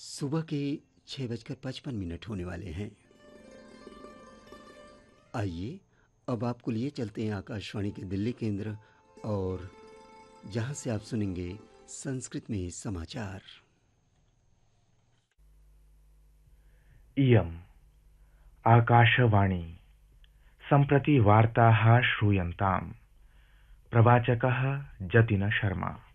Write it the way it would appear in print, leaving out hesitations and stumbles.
सुबह के 6:55 होने वाले हैं। आइए अब आपको लिए चलते हैं आकाशवाणी के दिल्ली केंद्र और जहां से आप सुनेंगे संस्कृत में समाचार। इयम् आकाशवाणी सम्प्रति वार्ताः श्रूयन्ताम्। प्रवाचकः जतिन शर्मा।